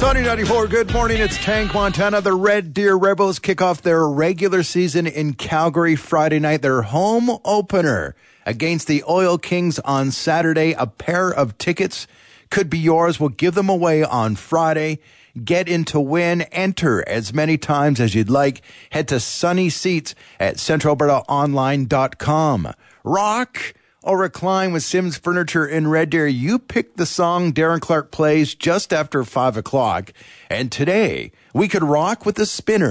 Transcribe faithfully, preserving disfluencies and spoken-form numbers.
Sunny ninety-four, good morning. It's Tank Montana. The Red Deer Rebels kick off their regular season in Calgary Friday night. Their home opener against the Oil Kings on Saturday. A pair of tickets could be yours. We'll give them away on Friday. Get in to win. Enter as many times as you'd like. Head to Sunny Seats at central alberta online dot com. Rock or recline with Sims Furniture in Red Deer. You pick the song Darren Clark plays just after five o'clock. And today, we could rock with the Spinners.